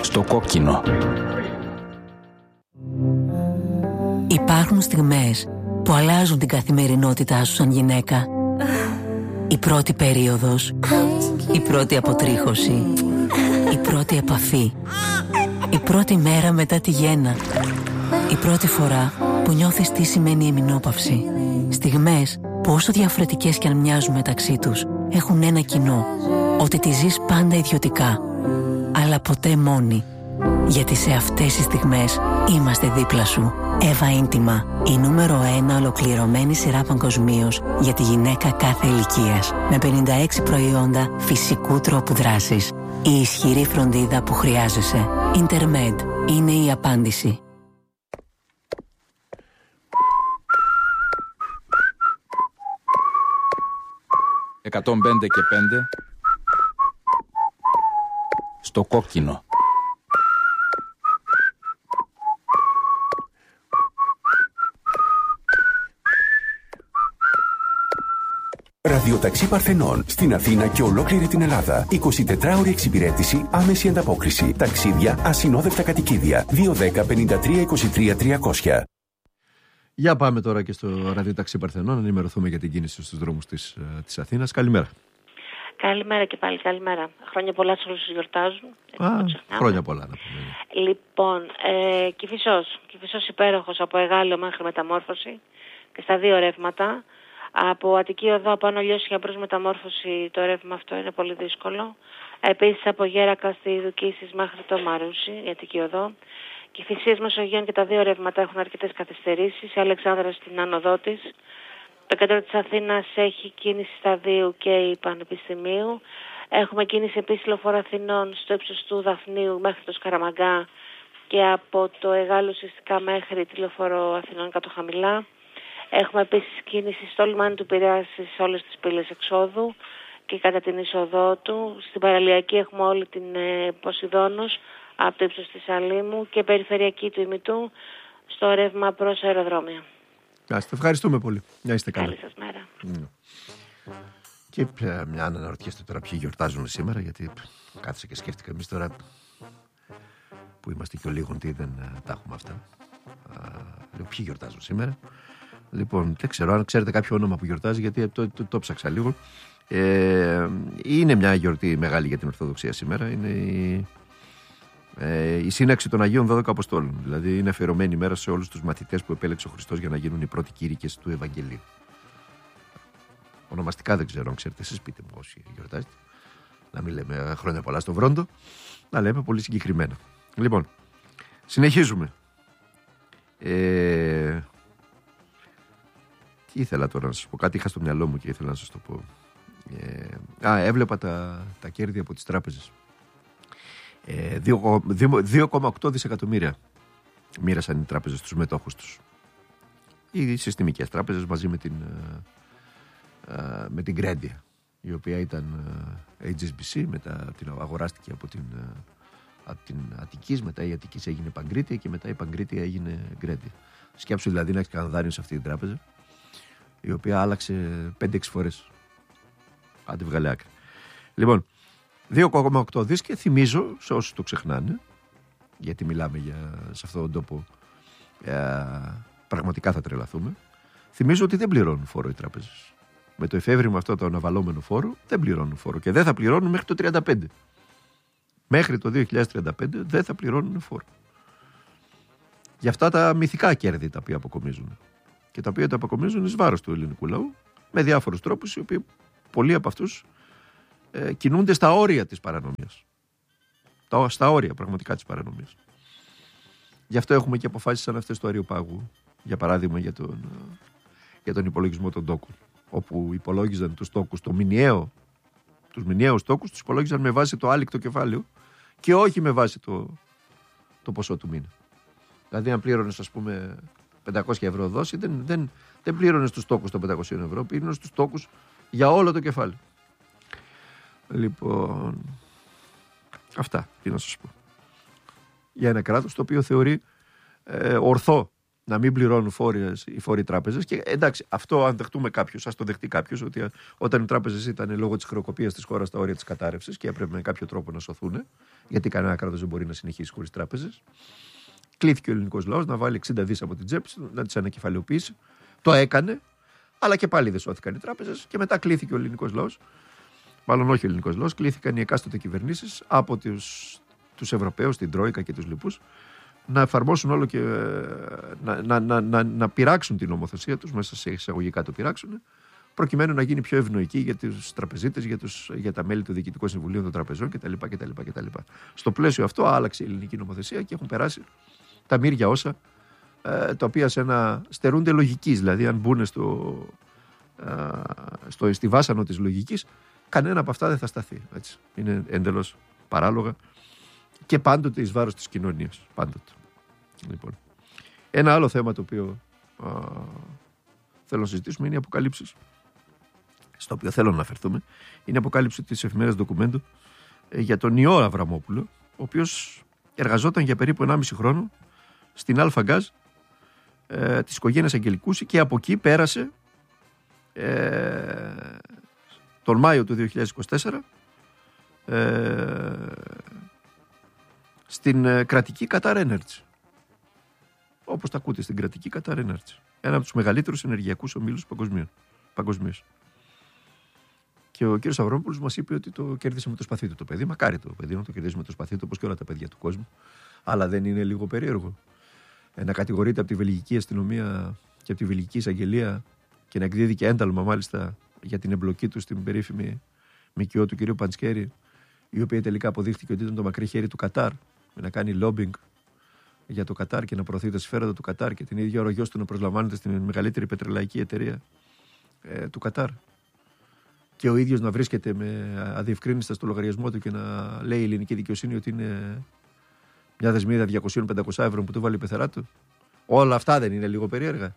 Στο κόκκινο. Υπάρχουν στιγμές που αλλάζουν την καθημερινότητά σου σαν γυναίκα. Η πρώτη περίοδος, η πρώτη αποτρίχωση, η πρώτη επαφή, η πρώτη μέρα μετά τη γέννα, η πρώτη φορά που νιώθεις τι σημαίνει εμεινόπαυση. Στιγμές που όσο διαφορετικές κι αν μοιάζουν μεταξύ τους, έχουν ένα κοινό, ότι τη ζεις πάντα ιδιωτικά, αλλά ποτέ μόνη. Γιατί σε αυτές τις στιγμές είμαστε δίπλα σου. Εύα Ίντιμα, η νούμερο 1 ολοκληρωμένη σειρά παγκοσμίως για τη γυναίκα κάθε ηλικίας. Με 56 προϊόντα φυσικού τρόπου δράσης. Η ισχυρή φροντίδα που χρειάζεσαι. Intermed είναι η απάντηση. 105 και 5 στο κόκκινο. Ραδιοταξί Παρθενών στην Αθήνα και ολόκληρη την Ελλάδα. 24ωρη εξυπηρέτηση, άμεση ανταπόκριση. Ταξίδια, ασυνόδευτα κατοικίδια. 210-53-23-300. Για πάμε τώρα και στο Ραδιοταξί Παρθενών να ενημερωθούμε για την κίνηση στους δρόμους της Αθήνας. Καλημέρα. Καλημέρα και πάλι, καλημέρα. Χρόνια πολλά σε όλους τους γιορτάζουν. Χρόνια πολλά να πούμε. Λοιπόν, Κηφισός υπέροχος από Εγάλεο μέχρι Μεταμόρφωση και στα δύο ρεύματα. Από Αττική Οδό πάνω Λιώσια προς Μεταμόρφωση το ρεύμα αυτό είναι πολύ δύσκολο. Επίσης από Γέρακα στη Δουκίσης μέχρι το Μαρούσι, η Αττική Οδό. Κηφισίας Μεσογείων και τα δύο ρεύματα έχουν αρκετές καθυστερήσεις. Η Αλεξάνδρα στην άνοδό της. Το κέντρο της Αθήνας έχει κίνηση σταδίου και η Πανεπιστημίου. Έχουμε κίνηση επίσης λεωφόρο Αθηνών στο ύψος του Δαφνίου μέχρι το Σκαραμαγκά και από το Εγάλεο ουσιαστικά μέχρι τη λεωφόρο Αθηνών κάτω χαμηλά. Έχουμε επίσης κίνηση στο λιμάνι του Πειραιά σε όλες τις πύλες εξόδου και κατά την είσοδό του. Στην παραλιακή έχουμε όλη την Ποσειδώνος από το ύψος της Αλήμου και περιφερειακή του Ημιτού στο ρεύμα προς αεροδρόμια. Ευχαριστούμε πολύ. Να είστε καλά. Καλή σας μέρα. Και μια αναρωτιέστε τώρα ποιοι γιορτάζουν σήμερα, γιατί κάθισα και σκέφτηκα εμείς τώρα που είμαστε και ο λίγον τι δεν τα έχουμε αυτά. Λέω ποιοι γιορτάζουν σήμερα. Λοιπόν, δεν ξέρω αν ξέρετε κάποιο όνομα που γιορτάζει, γιατί το ψάξα λίγο. Είναι μια γιορτή μεγάλη για την Ορθοδοξία σήμερα. Είναι η σύναξη των Αγίων 12 Αποστόλων. Δηλαδή είναι αφιερωμένη ημέρα σε όλους τους μαθητές που επέλεξε ο Χριστός για να γίνουν οι πρώτοι κήρυκες του Ευαγγελίου. Ονομαστικά δεν ξέρω αν ξέρετε, εσείς πείτε μου όσοι γιορτάζετε. Να μην λέμε χρόνια πολλά στο Βρόντο, να λέμε πολύ συγκεκριμένα. Λοιπόν, συνεχίζουμε. Τι ήθελα τώρα να σας πω, κάτι είχα στο μυαλό μου και ήθελα να σας το πω. Έβλεπα τα κέρδη από τις τράπεζες. 2,8 δισεκατομμύρια μοίρασαν οι τράπεζες στους μετόχους τους. Οι συστημικές τράπεζες μαζί με την Grandia, η οποία ήταν HSBC, μετά την αγοράστηκε από την Αττικής, μετά η Αττικής έγινε Παγκρίτια και μετά η Παγκρίτια έγινε Grandia. Σκέψου δηλαδή να έχεις κανένα δάνειο σε αυτή την τράπεζα, η οποία άλλαξε 5-6 φορές. Άντε βγάλε άκρη. Λοιπόν, 2,8 δις και θυμίζω σε όσους το ξεχνάνε, γιατί μιλάμε σε αυτόν τον τόπο πραγματικά θα τρελαθούμε, θυμίζω ότι δεν πληρώνουν φόρο οι τράπεζες. Με το εφεύρημα αυτό το αναβαλώμενο φόρο δεν πληρώνουν φόρο και δεν θα πληρώνουν μέχρι το 35. Μέχρι το 2035 δεν θα πληρώνουν φόρο. Για αυτά τα μυθικά κέρδη τα οποία αποκομίζουν. Και τα οποία τα αποκομίζουν εις βάρος του ελληνικού λαού με διάφορους τρόπους, οι οποίοι πολλοί από αυτούς κινούνται στα όρια της παρανομίας. Στα όρια πραγματικά της παρανομίας. Γι' αυτό έχουμε και αποφάσεις σαν αυτές του Αριοπάγου, για παράδειγμα για τον υπολογισμό των τόκων, όπου υπολόγιζαν τους τόκους, τους μηνιαίους τόκους, τους υπολόγιζαν με βάση το άλικτο κεφάλαιο και όχι με βάση το ποσό του μήνα. Δηλαδή, αν πλήρωνες, ας πούμε, 500 ευρώ δόση, δεν πλήρωνες τους τόκους των 500 ευρώ, πλήρωνες τους τόκους για όλο το κεφάλαιο. Λοιπόν, αυτά τι να σας πω. Για ένα κράτος το οποίο θεωρεί ορθό να μην πληρώνουν οι φόροι τράπεζες. Και εντάξει, αυτό αν δεχτούμε κάποιος, ας το δεχτεί κάποιος, ότι όταν οι τράπεζες ήταν λόγω της χρεοκοπίας της χώρας στα όρια της κατάρρευσης και έπρεπε με κάποιο τρόπο να σωθούν, γιατί κανένα κράτος δεν μπορεί να συνεχίσει χωρίς τράπεζες. Κλήθηκε ο ελληνικός λαός να βάλει 60 δις από την τσέπη, να τις ανακεφαλαιοποιήσει. Το έκανε, αλλά και πάλι δεν σώθηκαν οι τράπεζες. Και μετά κλήθηκε ο ελληνικός λαός, μάλλον όχι ο ελληνικός λαός, κλήθηκαν οι εκάστοτε κυβερνήσεις από τους Ευρωπαίους, την Τρόικα και τους λοιπούς, να εφαρμόσουν όλο και να πειράξουν την νομοθεσία τους, μέσα σε εισαγωγικά το πειράξουν, προκειμένου να γίνει πιο ευνοϊκή για τους τραπεζίτες, για τα μέλη του Διοικητικού Συμβουλίου των Τραπεζών κτλ. Στο πλαίσιο αυτό άλλαξε η ελληνική νομοθεσία και έχουν περάσει τα μύρια όσα, τα οποία στερούνται λογικής. Δηλαδή, αν μπουν στη βάσανο της λογικής, κανένα από αυτά δεν θα σταθεί. Έτσι. Είναι εντελώς παράλογα και πάντοτε εις βάρος της κοινωνίας. Πάντοτε. Λοιπόν. Ένα άλλο θέμα το οποίο θέλω να συζητήσουμε είναι οι αποκαλύψεις, στο οποίο θέλω να αναφερθούμε. Είναι η αποκάλυψη της εφημερίδας Ντοκουμέντο για τον Ιώ Αβραμόπουλο, ο οποίος εργαζόταν για περίπου 1,5 χρόνο στην Αλφα Γκάζ της οικογένειας Αγγελικούση και από εκεί πέρασε τον Μάιο του 2024 στην κρατική Qatar Energy. Όπως τα ακούτε, στην κρατική Qatar Energy. Ένα από τους μεγαλύτερους ενεργειακούς ομίλους παγκοσμίως. Και ο κύριος Αβραμόπουλος μας είπε ότι το κέρδισε με το σπαθί του το παιδί. Μακάρι το παιδί να το κερδίσει με το σπαθί του, όπως και όλα τα παιδιά του κόσμου. Αλλά δεν είναι λίγο περίεργο να κατηγορείται από τη βελγική αστυνομία και από τη βελγική εισαγγελία και να εκδίδει και ένταλμα μάλιστα για την εμπλοκή του στην περίφημη ΜΚΟ του κυρίου Παντσκέρη, η οποία τελικά αποδείχθηκε ότι ήταν το μακρύ χέρι του Κατάρ, με να κάνει lobbying για το Κατάρ και να προωθεί τα συμφέροντα του Κατάρ και την ίδια ώρα ο γιος του να προσλαμβάνεται στην μεγαλύτερη πετρελαϊκή εταιρεία του Κατάρ. Και ο ίδιος να βρίσκεται με αδιευκρίνηστα στο λογαριασμό του και να λέει η ελληνική δικαιοσύνη ότι είναι μια δεσμίδα 200-500 ευρώ που του βάλει η πεθερά του. Όλα αυτά δεν είναι λίγο περίεργα?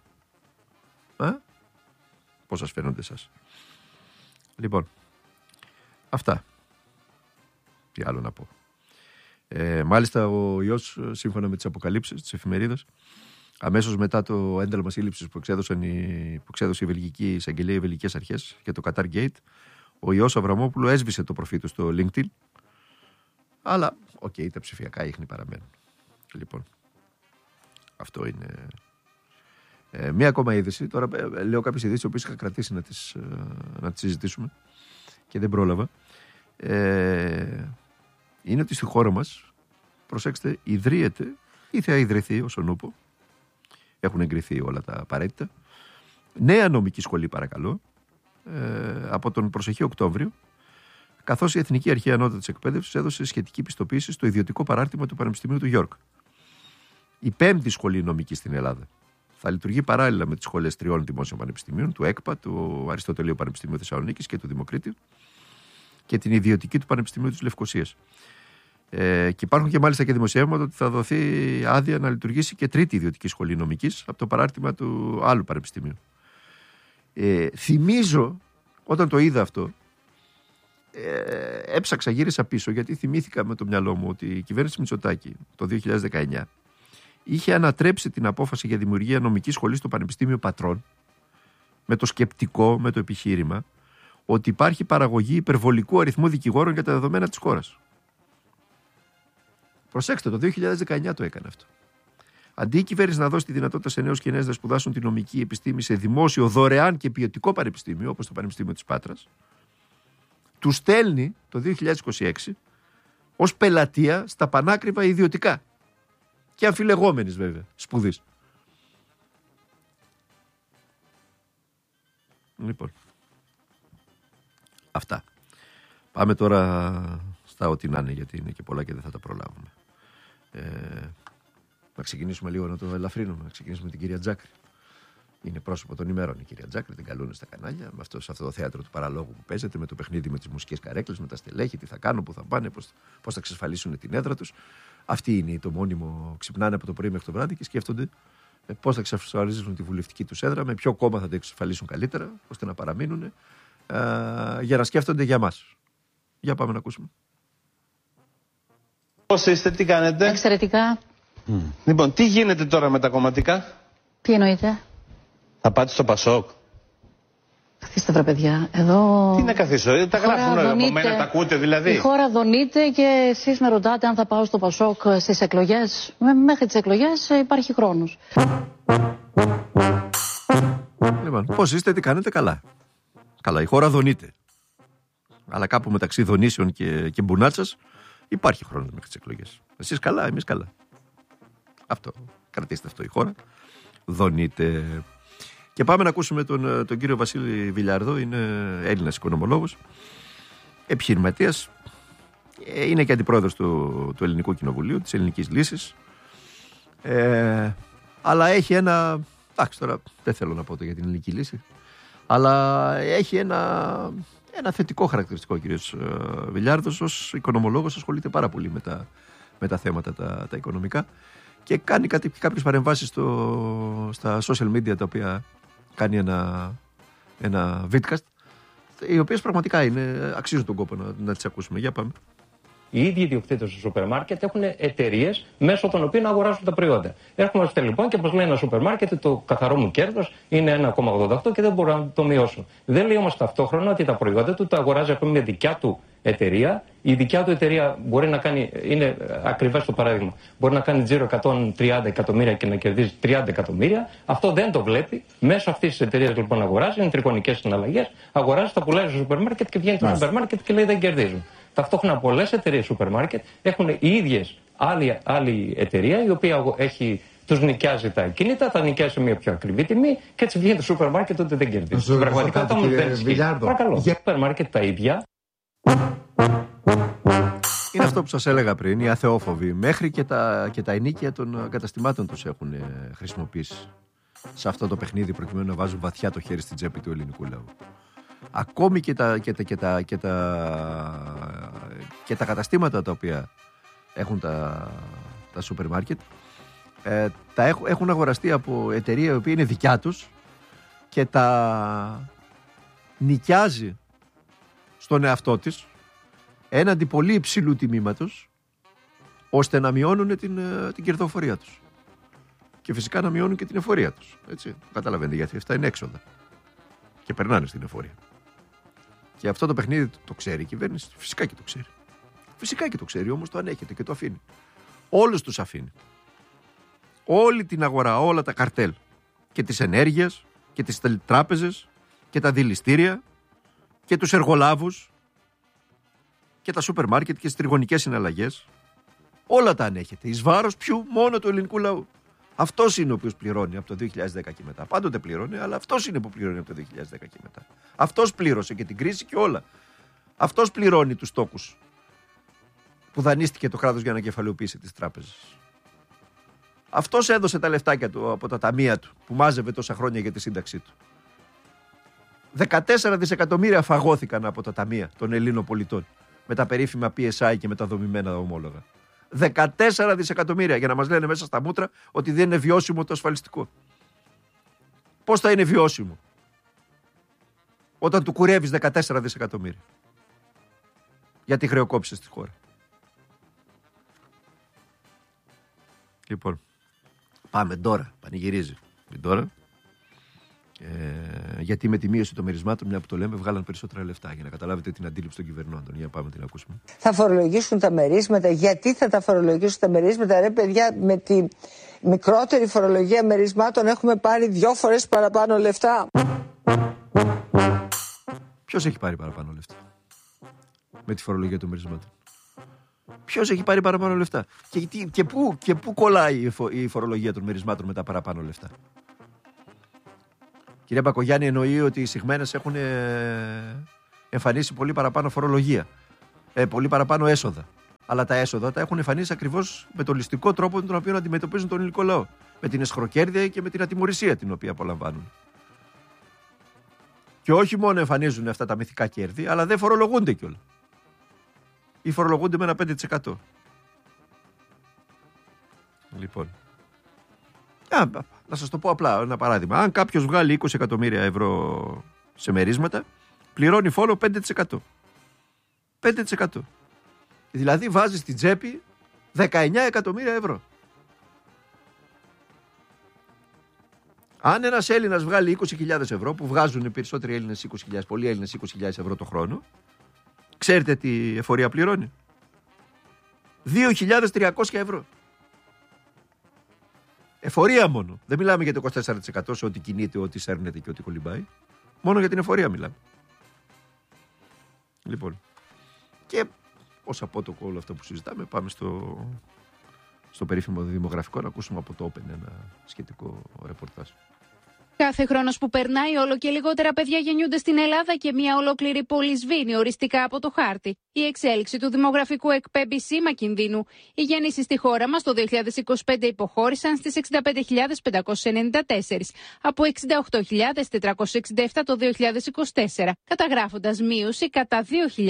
Πώς σας φαίνονται εσάς? Λοιπόν, αυτά. Τι άλλο να πω. Μάλιστα ο Υιός, σύμφωνα με τις αποκαλύψεις της εφημερίδας, αμέσως μετά το ένταλμα σύλληψης που εξέδωσε η Βελγική Εισαγγελία, οι βελγικές αρχές για το Qatar Gate, ο Υιός Αβραμόπουλου έσβησε το προφίλ του στο LinkedIn, αλλά τα ψηφιακά ίχνη παραμένουν. Λοιπόν, αυτό είναι μία ακόμα είδηση. Τώρα λέω κάποιες ειδήσεις που είχα κρατήσει να τις συζητήσουμε και δεν πρόλαβα. Είναι ότι στη χώρα μας, προσέξτε, ιδρύεται ή θα ιδρυθεί όσον ούπο, έχουν εγκριθεί όλα τα απαραίτητα, νέα νομική σχολή, παρακαλώ, από τον προσεχή Οκτώβριο, καθώς η Εθνική Αρχή Ανώτατης Εκπαίδευσης έδωσε σχετική πιστοποίηση στο ιδιωτικό παράρτημα του Πανεπιστημίου του Γιόρκ. Η 5η σχολή νομική στην Ελλάδα. Θα λειτουργεί παράλληλα με τις σχολές 3 δημόσιων πανεπιστημίων, του ΕΚΠΑ, του Αριστοτελείου Πανεπιστημίου Θεσσαλονίκης και του Δημοκρίτιου, και την ιδιωτική του Πανεπιστημίου της Λευκωσίας. Και υπάρχουν και μάλιστα και δημοσιεύματα ότι θα δοθεί άδεια να λειτουργήσει και 3η ιδιωτική σχολή νομικής από το παράρτημα του άλλου πανεπιστημίου. Θυμίζω, όταν το είδα αυτό, έψαξα, γύρισα πίσω, γιατί θυμήθηκα με το μυαλό μου ότι η κυβέρνηση Μητσοτάκη το 2019 είχε ανατρέψει την απόφαση για δημιουργία νομικής σχολής στο Πανεπιστήμιο Πατρών με το σκεπτικό, με το επιχείρημα ότι υπάρχει παραγωγή υπερβολικού αριθμού δικηγόρων για τα δεδομένα της χώρας. Προσέξτε, το 2019 το έκανε αυτό. Αντί η κυβέρνηση να δώσει τη δυνατότητα σε νέους και νέες να σπουδάσουν τη νομική επιστήμη σε δημόσιο, δωρεάν και ποιοτικό πανεπιστήμιο, όπως το Πανεπιστήμιο της Πάτρας, του στέλνει το 2026 ως πελατεία στα πανάκριβα ιδιωτικά και αμφιλεγόμενης βέβαια σπουδής. Λοιπόν, αυτά. Πάμε τώρα στα ό,τι να είναι, γιατί είναι και πολλά και δεν θα τα προλάβουμε. Να ξεκινήσουμε λίγο να το ελαφρύνουμε. Να ξεκινήσουμε με την κυρία Τζάκρη. Είναι πρόσωπο των ημέρων η κυρία Τζάκρη, την καλούν στα κανάλια, σε αυτό το θέατρο του παραλόγου που παίζεται, με το παιχνίδι με τις μουσικές καρέκλες, με τα στελέχη, τι θα κάνουν, πού θα πάνε, πώς θα εξασφαλίσουν την έδρα τους. Αυτή είναι το μόνιμο. Ξυπνάνε από το πρωί μέχρι το βράδυ και σκέφτονται πώς θα εξασφαλίσουν τη βουλευτική τους έδρα, με ποιο κόμμα θα την εξασφαλίσουν καλύτερα, ώστε να παραμείνουν, για να σκέφτονται για μας. Για πάμε να ακούσουμε. Πώς είστε, τι κάνετε? Εξαιρετικά. Λοιπόν, τι γίνεται τώρα με τα κομματικά? Τι εννοείτε? Θα πάτε στο Πασόκ? Καθίστε βρε παιδιά, εδώ... Τι να καθίσω, τα γράφουν από μένα, τα ακούτε δηλαδή? Η χώρα δονείται και εσείς με ρωτάτε αν θα πάω στο Πασόκ στις εκλογές. Μέχρι τις εκλογές υπάρχει χρόνος. Λοιπόν, πώς είστε, τι κάνετε? Καλά. Καλά, η χώρα δονείται. Αλλά κάπου μεταξύ δονήσεων και μπουνάτσας υπάρχει χρόνος μέχρι τις εκλογές. Εσείς καλά, εμείς καλά. Αυτό, κρατήστε αυτό, η χώρα δονείται. Και πάμε να ακούσουμε τον κύριο Βασίλη Βιλιάρδο, είναι Έλληνας οικονομολόγος, επιχειρηματίας, είναι και αντιπρόεδρος του Ελληνικού Κοινοβουλίου, της Ελληνικής Λύσης, αλλά έχει ένα, εντάξει τώρα δεν θέλω να πω το για την Ελληνική Λύση, αλλά έχει ένα θετικό χαρακτηριστικό ο κύριος Βιλιάρδος, ως οικονομολόγος ασχολείται πάρα πολύ με τα θέματα τα οικονομικά και κάνει κάποιες παρεμβάσεις στα social media, τα οποία κάνει ένα vidcast, οι οποίες πραγματικά αξίζουν τον κόπο να τις ακούσουμε. Για πάμε. Οι ίδιοι ιδιοκτήτες του σούπερ μάρκετ έχουν εταιρείες μέσω των οποίων αγοράζουν τα προϊόντα. Έρχομαστε λοιπόν και όπως λέει ένα σούπερ μάρκετ, το καθαρό μου κέρδος είναι 1,88 και δεν μπορώ να το μειώσω. Δεν λέει όμως ταυτόχρονα ότι τα προϊόντα του τα αγοράζει από μια δικιά του εταιρεία. Η δικιά του εταιρεία μπορεί να κάνει, είναι ακριβές το παράδειγμα, μπορεί να κάνει τζίρο 130 εκατομμύρια και να κερδίζει 30 εκατομμύρια. Αυτό δεν το βλέπει. Μέσω αυτής της εταιρείας λοιπόν αγοράζει, είναι τρικονικές συναλλαγές, αγοράζει, τα πουλάει στο σούπερ μάρκετ και βγαίνει το σούπερ μάρκετ και λέει δεν κερδίζουν. Ταυτόχρονα πολλές εταιρείες σούπερ μάρκετ έχουν οι ίδιες άλλη εταιρεία η οποία τους νοικιάζει τα ακίνητα, τα νοικιάζει σε μια πιο ακριβή τιμή και έτσι βγαίνει το σούπερ μάρκετ ότι δεν κερδίζει. Πραγματικά το δεν ισχύει. Παρακαλώ. Για σούπερ μάρκετ τα ίδια. Είναι αυτό που σας έλεγα πριν, οι αθεόφοβοι. Μέχρι και τα ενίκια των καταστημάτων τους έχουν χρησιμοποιήσει σε αυτό το παιχνίδι, προκειμένου να βάζουν βαθιά το χέρι στην τσέπη του ελληνικού λαού. Ακόμη και τα καταστήματα τα οποία έχουν τα σούπερ μάρκετ έχουν αγοραστεί από εταιρεία η οποία είναι δικιά τους και τα νοικιάζει στον εαυτό της έναντι πολύ υψηλού τιμήματος, ώστε να μειώνουν την κερδοφορία τους και φυσικά να μειώνουν και την εφορία τους, έτσι. Καταλαβαίνετε, γιατί αυτά είναι έξοδα και περνάνε στην εφορία. Και αυτό το παιχνίδι το ξέρει η κυβέρνηση. Φυσικά και το ξέρει. Φυσικά και το ξέρει, όμως το ανέχεται και το αφήνει. Όλους τους αφήνει. Όλη την αγορά, όλα τα καρτέλ και τις ενέργειες και τις τράπεζες και τα δηληστήρια και τους εργολάβους και τα σούπερ μάρκετ και τις τριγωνικές συναλλαγές. Όλα τα ανέχεται. Εις βάρος ποιου? Μόνο του ελληνικού λαού. Αυτός είναι ο οποίος πληρώνει από το 2010 και μετά. Πάντοτε πληρώνει, αλλά αυτός είναι που πληρώνει από το 2010 και μετά. Αυτός πλήρωσε και την κρίση και όλα. Αυτός πληρώνει τους τόκους που δανείστηκε το κράτος για να κεφαλαιοποιήσει τις τράπεζες. Αυτός έδωσε τα λεφτάκια του από τα ταμεία του που μάζευε τόσα χρόνια για τη σύνταξή του. 14 δισεκατομμύρια φαγώθηκαν από τα ταμεία των Ελλήνων πολιτών με τα περίφημα PSI και με τα δομημένα ομόλογα. 14 δισεκατομμύρια για να μας λένε μέσα στα μούτρα ότι δεν είναι βιώσιμο το ασφαλιστικό. Πώς θα είναι βιώσιμο όταν του κουρεύεις 14 δισεκατομμύρια γιατί χρεοκόπησες τη χώρα? Λοιπόν, πάμε τώρα, πανηγυρίζει τώρα, γιατί με τη μείωση των μερισμάτων, μια που το λέμε, βγάλαν περισσότερα λεφτά, για να καταλάβετε την αντίληψη των κυβερνώντων. Για πάμε την ακούσουμε. Θα φορολογήσουν τα μερίσματα. Γιατί θα τα φορολογήσουν τα μερίσματα? Ρε παιδιά, με τη μικρότερη φορολογία μερισμάτων έχουμε πάρει 2 φορές παραπάνω λεφτά. Ποιος έχει πάρει παραπάνω λεφτά με τη φορολογία των μερισμάτων? Ποιος έχει πάρει παραπάνω λεφτά? Και πού κολλάει η φορολογία των μερισμάτων με τα παραπάνω λεφτά? Κυρία Μπακογιάννη, εννοεί ότι οι συγμένες έχουν εμφανίσει πολύ παραπάνω φορολογία, πολύ παραπάνω έσοδα. Αλλά τα έσοδα τα έχουν εμφανίσει ακριβώς με τον ληστικό τρόπο με τον οποίο αντιμετωπίζουν τον ελληνικό λαό. Με την εσχροκέρδεια και με την ατιμωρησία την οποία απολαμβάνουν. Και όχι μόνο εμφανίζουν αυτά τα μυθικά κέρδη, αλλά δεν φορολογούνται κιόλα. Ή φορολογούνται με ένα 5%. Λοιπόν. Να σας το πω απλά ένα παράδειγμα. Αν κάποιος βγάλει 20 εκατομμύρια ευρώ σε μερίσματα, πληρώνει φόρο 5%. 5%. Δηλαδή βάζει στην τσέπη 19 εκατομμύρια ευρώ. Αν ένας Έλληνας βγάλει 20.000 ευρώ, που βγάζουν οι περισσότεροι Έλληνες 20.000, πολλοί Έλληνες 20.000 ευρώ το χρόνο, ξέρετε τι εφορία πληρώνει? 2.300 ευρώ. Εφορία μόνο. Δεν μιλάμε για το 24% σε ό,τι κινείται, ό,τι σέρνεται και ό,τι κολυμπάει. Μόνο για την εφορία μιλάμε. Λοιπόν. Και ως απότοκο όλο αυτό που συζητάμε, πάμε στο περίφημο δημογραφικό να ακούσουμε από το Open ένα σχετικό ρεπορτάζ. Κάθε χρόνος που περνάει, όλο και λιγότερα παιδιά γεννιούνται στην Ελλάδα και μια ολόκληρη πόλη σβήνει οριστικά από το χάρτη. Η εξέλιξη του δημογραφικού εκπέμπει σήμα κινδύνου. Οι γεννήσεις στη χώρα μας το 2025 υποχώρησαν στις 65.594, από 68.467 το 2024, καταγράφοντας μείωση κατά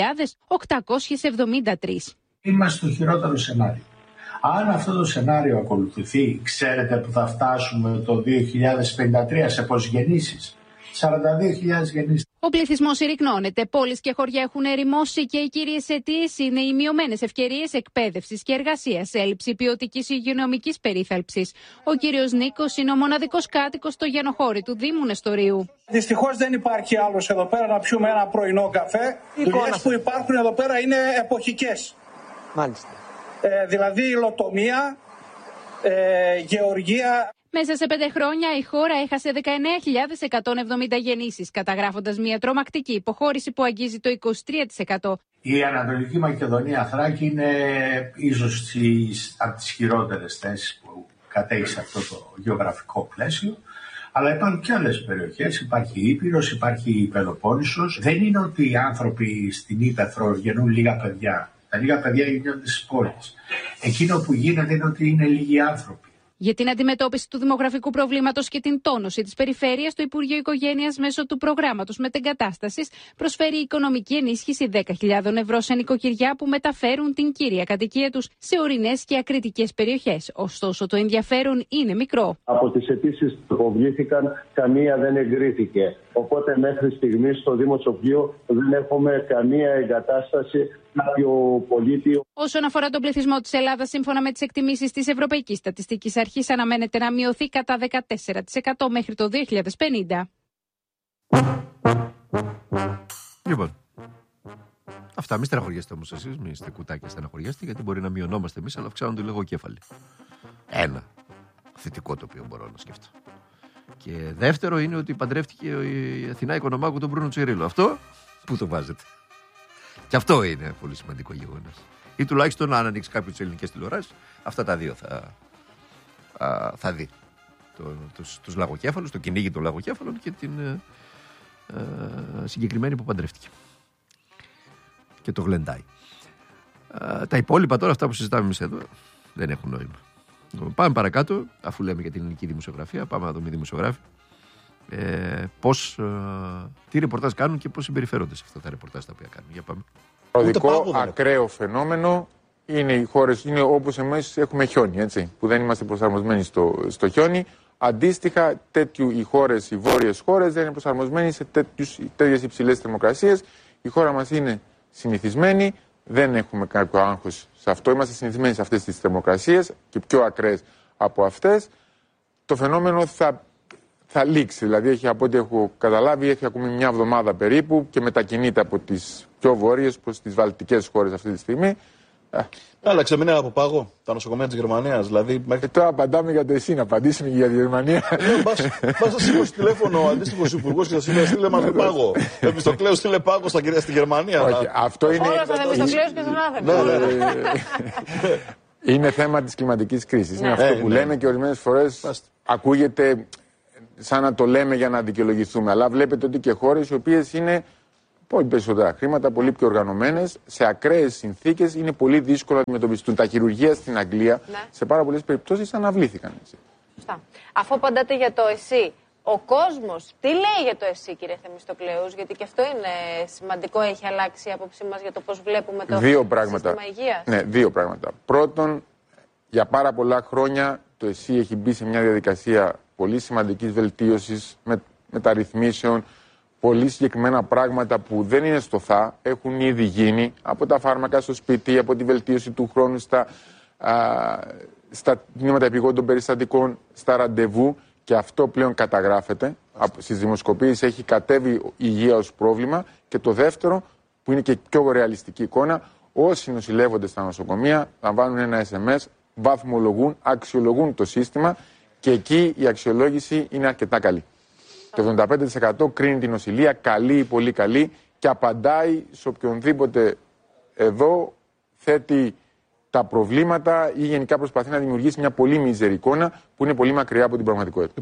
2.873. Είμαστε στο χειρότερο σενάριο. Αν αυτό το σενάριο ακολουθηθεί, ξέρετε που θα φτάσουμε το 2053 σε πόσες γεννήσεις? 42.000 γεννήσεις. Ο πληθυσμός συρρικνώνεται, πόλεις και χωριά έχουν ερημώσει και οι κύριες αιτίες είναι οι μειωμένες ευκαιρίες εκπαίδευσης και εργασίας, έλλειψη ποιοτικής υγειονομικής περίθαλψης. Ο κύριος Νίκος είναι ο μοναδικός κάτοικος στο Γιαννοχώρι του Δήμου Νεστορίου. Δυστυχώς δεν υπάρχει άλλος εδώ πέρα να πιούμε ένα πρωινό καφέ. Οι δουλειές που υπάρχουν εδώ πέρα είναι εποχικές. Μάλιστα. Δηλαδή υλοτομία, γεωργία. Μέσα σε 5 χρόνια η χώρα έχασε 19.170 γεννήσεις, καταγράφοντας μια τρομακτική υποχώρηση που αγγίζει το 23%. Η Ανατολική Μακεδονία Θράκη είναι ίσως από τις χειρότερες θέσεις που κατέχει αυτό το γεωγραφικό πλαίσιο. Αλλά υπάρχουν και άλλες περιοχές, υπάρχει η Ήπειρος, υπάρχει η Πελοπόννησος. Δεν είναι ότι οι άνθρωποι στην Ήπεθρο γεννούν λίγα παιδιά. Τα λίγα παιδιά γίνονται στις πόλεις. Εκείνο που γίνεται είναι ότι είναι λίγοι άνθρωποι. Για την αντιμετώπιση του δημογραφικού προβλήματος και την τόνωση της περιφέρειας, το Υπουργείο Οικογένειας μέσω του προγράμματος μετεγκατάστασης προσφέρει οικονομική ενίσχυση 10.000 ευρώ σε νοικοκυριά που μεταφέρουν την κύρια κατοικία τους σε ορεινές και ακριτικές περιοχές. Ωστόσο, το ενδιαφέρον είναι μικρό. Από τις αιτήσεις που υποβλήθηκαν, καμία δεν εγκρίθηκε. Οπότε, μέχρι στιγμής στο Δημοσοπλείο δεν έχουμε καμία εγκατάσταση κάποιο πολίτη. Όσον αφορά τον πληθυσμό της Ελλάδας, σύμφωνα με τις εκτιμήσεις της Ευρωπαϊκής Στατιστικής Αρχής, αναμένεται να μειωθεί κατά 14% μέχρι το 2050. Λοιπόν, αυτά. Μη στεναχωριέστε όμως εσείς, μη είστε κουτάκια στεναχωριέστε, γιατί μπορεί να μειωνόμαστε εμείς, αλλά αυξάνονται οι λογοκέφαλοι. Ένα θετικό το οποίο μπορώ να σκεφτώ. Και δεύτερο είναι ότι παντρεύτηκε η Αθηνά Οικονομάκου τον Μπρούνο Τσιρίλο. Αυτό πού το βάζετε? Και αυτό είναι πολύ σημαντικό γεγονός. Ή τουλάχιστον αν ανοίξει κάποιο τις ελληνικές τηλεοράσεις, αυτά τα δύο θα δει. Τους λαγοκέφαλους, το κυνήγι των λαγοκέφαλων και την συγκεκριμένη που παντρεύτηκε. Και το γλεντάει. Τα υπόλοιπα τώρα, αυτά που συζητάμε εμείς εδώ, δεν έχουν νόημα. Πάμε παρακάτω, αφού λέμε για την ελληνική δημοσιογραφία, πάμε να δούμε οι δημοσιογράφοι. Τι ρεπορτάζ κάνουν και πώς συμπεριφέρονται σε αυτά τα ρεπορτάζ τα οποία κάνουν. Για πάμε. Παροδικό ακραίο φαινόμενο είναι οι χώρες, είναι όπως εμείς έχουμε χιόνι, έτσι, που δεν είμαστε προσαρμοσμένοι στο χιόνι. Αντίστοιχα, οι χώρες, οι βόρειες χώρες δεν είναι προσαρμοσμένοι σε τέτοιες υψηλές θερμοκρασίες. Η χώρα μας είναι συνηθισμένη, δεν έχουμε κάποιο άγχος σε αυτό. Είμαστε συνηθισμένοι σε αυτές τις θερμοκρασίες και πιο ακραίες από αυτές. Το φαινόμενο θα λήξει, δηλαδή από ό,τι έχω καταλάβει έχει ακόμη μια εβδομάδα περίπου και μετακινείται από τις πιο βόρειες προς τις βαλτικές χώρες αυτή τη στιγμή. Άλλαξε, μην από πάγο τα νοσοκομεία της Γερμανίας. Δηλαδή, τώρα απαντάμε για το εσύ, να απαντήσουμε για τη Γερμανία. Πας να σηκώσει τηλέφωνο ο αντίστοιχος υπουργός και θα σου λέει: στείλε μας πάγο. Επιστοκλέους στείλε πάγο στη Γερμανία. Όχι, αυτό είναι. Όλα στα Επιστοκλέους και στον Άδενο. Είναι θέμα της κλιματικής κρίσης. Είναι αυτό που λέμε και ορισμένες φορές ακούγεται σαν να το λέμε για να δικαιολογηθούμε. Αλλά βλέπετε ότι και χώρες οι οποίες είναι πολύ περισσότερα χρήματα, πολύ πιο οργανωμένες, σε ακραίες συνθήκες είναι πολύ δύσκολο να αντιμετωπιστούν. Τα χειρουργεία στην Αγγλία σε πάρα πολλές περιπτώσεις αναβλήθηκαν. Σωστά. Αφού απαντάτε για το ΕΣΥ, ο κόσμος τι λέει για το ΕΣΥ, κύριε Θεμιστοκλέους? Γιατί και αυτό είναι σημαντικό, έχει αλλάξει η άποψή μας για το πώς βλέπουμε το σύστημα υγείας. Ναι, δύο πράγματα. Πρώτον, για πάρα πολλά χρόνια το ΕΣΥ έχει μπει σε μια διαδικασία πολύ σημαντικής βελτίωσης, μεταρρυθμίσεων. Πολύ συγκεκριμένα πράγματα που δεν είναι στο έχουν ήδη γίνει, από τα φάρμακα στο σπίτι, από τη βελτίωση του χρόνου στα τμήματα επιγόντων περιστατικών, στα ραντεβού, Και αυτό πλέον καταγράφεται. Στις δημοσκοπήσεις έχει κατέβει η υγεία ως πρόβλημα. Και το δεύτερο, που είναι και πιο ρεαλιστική εικόνα, όσοι νοσηλεύονται στα νοσοκομεία λαμβάνουν ένα SMS, βαθμολογούν, αξιολογούν το σύστημα και εκεί η αξιολόγηση είναι αρκετά καλή. Το 75% κρίνει την νοσηλεία καλή ή πολύ καλή και απαντάει σε οποιονδήποτε εδώ θέτει τα προβλήματα ή γενικά προσπαθεί να δημιουργήσει μια πολύ μίζερη εικόνα που είναι πολύ μακριά από την πραγματικότητα.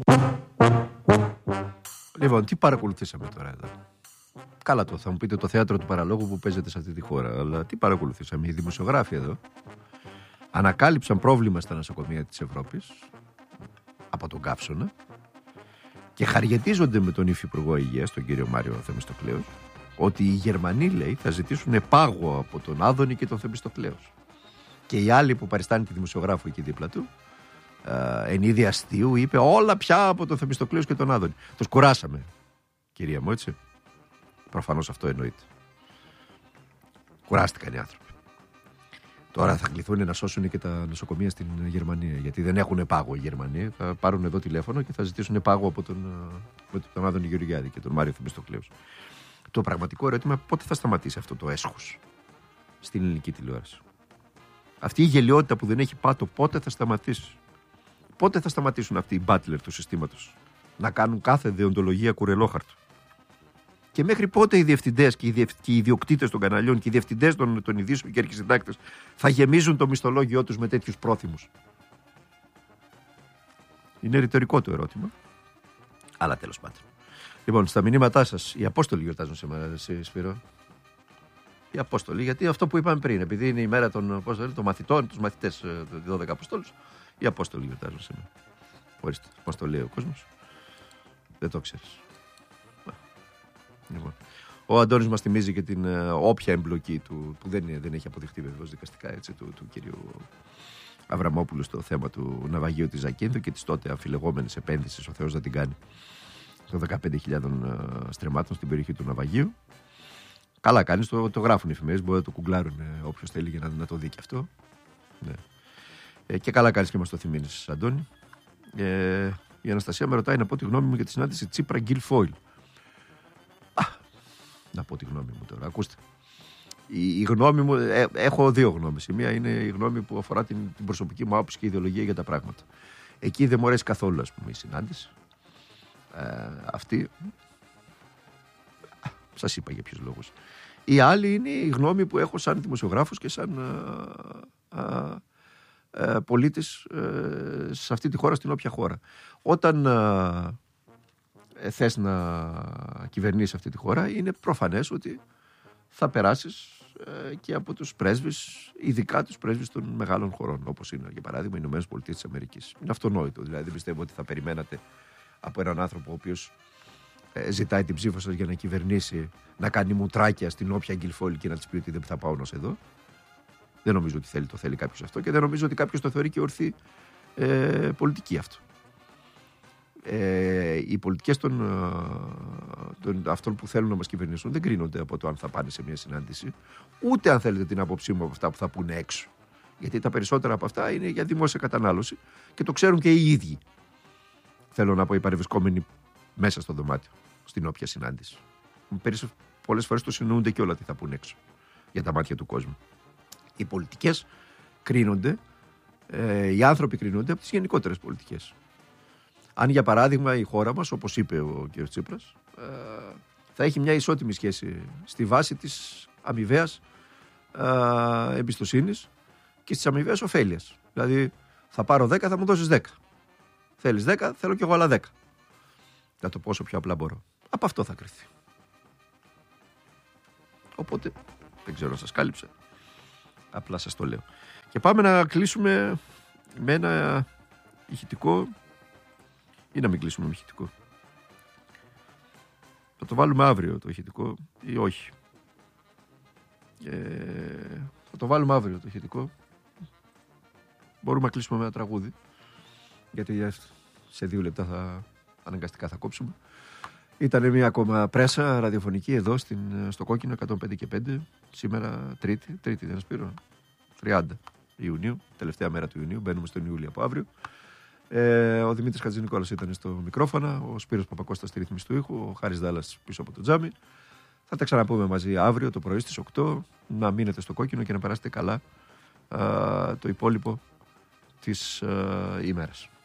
Λοιπόν, τι παρακολουθήσαμε τώρα εδώ? Καλά, θα μου πείτε το θέατρο του παραλόγου που παίζεται σε αυτή τη χώρα, αλλά τι παρακολουθήσαμε? Οι δημοσιογράφοι εδώ ανακάλυψαν πρόβλημα στα νοσοκομεία της Ευρώπης από τον καύσωνα και χαριετίζονται με τον Υφυπουργό Υγείας, τον κύριο Μάριο Θεμιστοκλέους, ότι οι Γερμανοί, λέει, θα ζητήσουν πάγο από τον Άδωνη και τον Θεμιστοκλέους. Και οι άλλοι που παριστάνει τη δημοσιογράφου εκεί δίπλα του, εν είδη αστείου, είπε όλα πια από τον Θεμιστοκλέους και τον Άδωνη. Τους κουράσαμε, κυρία μου, έτσι. Προφανώς αυτό εννοείται. Κουράστηκαν οι άνθρωποι. Τώρα θα κληθούν να σώσουν και τα νοσοκομεία στην Γερμανία. Γιατί δεν έχουν πάγο οι Γερμανοί. Θα πάρουν εδώ τηλέφωνο και θα ζητήσουν πάγο από τον Άδωνη Γεωργιάδη και τον Μάριο Θεμιστοκλέους. Το πραγματικό ερώτημα, πότε θα σταματήσει αυτό το έσχος στην ελληνική τηλεόραση? Αυτή η γελιότητα που δεν έχει πάτο, πότε θα σταματήσει? Πότε θα σταματήσουν αυτοί οι μπάτλερ του συστήματος να κάνουν κάθε δεοντολογία κουρελόχαρτο? Και μέχρι πότε οι διευθυντές και οι ιδιοκτήτες των καναλιών και οι διευθυντές των ειδήσεων και αρχισυντάκτες θα γεμίζουν το μισθολόγιο τους με τέτοιους πρόθυμους? Είναι ρητορικό το ερώτημα, αλλά τέλος πάντων. Λοιπόν, στα μηνύματά σας, οι Απόστολοι γιορτάζουν σήμερα, Σπύρο. Οι Απόστολοι, γιατί αυτό που είπαμε πριν, επειδή είναι η μέρα των μαθητών, τους μαθητές, 12 Αποστόλους, οι Απόστολοι γιορτάζουν σήμερα. Ορίστε, μας το λέει ο κόσμος. Δεν το ξέρεις. Λοιπόν. Ο Αντώνης μας θυμίζει και την όποια εμπλοκή του, που δεν έχει αποδειχτεί βεβαίως δικαστικά, έτσι, του κυρίου Αβραμόπουλου στο θέμα του ναυαγίου της Ζακίνθου και της τότε αμφιλεγόμενης επένδυσης, ο Θεός να την κάνει, των 15.000 στρεμμάτων στην περιοχή του ναυαγίου. Καλά κάνεις, το γράφουν οι εφημερίδες, μπορεί να το κουγκλάρουν όποιος θέλει για να το δει και αυτό. Ναι. Και καλά κάνεις και μας το θυμίζεις, Αντώνη. Η Αναστασία με ρωτάει να πω τη γνώμη μου για τη συνάντηση Τσίπρα Γκίλ Φόιλ. Να πω τη γνώμη μου τώρα, ακούστε. Η γνώμη μου, έχω δύο γνώμες. Η μία είναι η γνώμη που αφορά την προσωπική μου άποψη και ιδεολογία για τα πράγματα. Εκεί δεν μου αρέσει καθόλου, ας πούμε, η συνάντηση. Αυτή. Σας είπα για ποιους λόγους. Η άλλη είναι η γνώμη που έχω σαν δημοσιογράφος και σαν πολίτης σε αυτή τη χώρα, στην όποια χώρα. Όταν θες να κυβερνήσεις αυτή τη χώρα, είναι προφανές ότι θα περάσεις και από τους πρέσβεις, ειδικά τους πρέσβεις των μεγάλων χωρών, όπως είναι για παράδειγμα οι Ηνωμένες Πολιτείες της Αμερικής. Είναι αυτονόητο, δηλαδή δεν πιστεύω ότι θα περιμένατε από έναν άνθρωπο ο οποίος ζητάει την ψήφο σας για να κυβερνήσει, να κάνει μουτράκια στην όποια Γκυλφόλη και να της πει ότι δεν θα πάω ως εδώ. Δεν νομίζω ότι το θέλει κάποιος αυτό και δεν νομίζω ότι κάποιος το θεωρεί και ορθή πολιτική αυτό. Οι πολιτικές των αυτών που θέλουν να μας κυβερνήσουν δεν κρίνονται από το αν θα πάνε σε μια συνάντηση, ούτε αν θέλετε την άποψή μου από αυτά που θα πούνε έξω. Γιατί τα περισσότερα από αυτά είναι για δημόσια κατανάλωση και το ξέρουν και οι ίδιοι. Θέλω να πω, οι παρευρισκόμενοι μέσα στο δωμάτιο, στην όποια συνάντηση. Πολλές φορές το συνοούνται και όλα τι θα πούνε έξω για τα μάτια του κόσμου. Οι πολιτικές κρίνονται, οι άνθρωποι κρίνονται από τις γενικότερες πολιτικές. Αν για παράδειγμα η χώρα μας, όπως είπε ο κ. Τσίπρας, θα έχει μια ισότιμη σχέση στη βάση της αμοιβαίας εμπιστοσύνης και της αμοιβαίας ωφέλειας. Δηλαδή θα πάρω 10, θα μου δώσεις 10. Θέλεις 10, θέλω κι εγώ άλλα 10. Να το πω όσο πιο απλά μπορώ. Από αυτό θα κριθεί. Οπότε, δεν ξέρω αν σας κάλυψε. Απλά σας το λέω. Και πάμε να κλείσουμε με ένα ηχητικό, ή να μην κλείσουμε με ηχητικό. Θα το βάλουμε αύριο το ηχητικό ή όχι. Θα το βάλουμε αύριο το ηχητικό. Μπορούμε να κλείσουμε με ένα τραγούδι, γιατί σε 2 λεπτά αναγκαστικά θα κόψουμε. Ήταν μια ακόμα πρέσα ραδιοφωνική εδώ στο Κόκκινο 105 και 5. Σήμερα Τρίτη δεν Σπύρο, 30 Ιουνίου, τελευταία μέρα του Ιουνίου. Μπαίνουμε στον Ιούλιο από αύριο. Ο Δημήτρης Χατζηνικόλας ήταν στο μικρόφωνα, ο Σπύρος Παπακώστας στη ρύθμιση του ήχου, ο Χάρης Δάλλας πίσω από το τζάμι. Θα τα ξαναπούμε μαζί αύριο το πρωί στις 8. Να μείνετε στο κόκκινο και να περάσετε καλά το υπόλοιπο της ημέρας.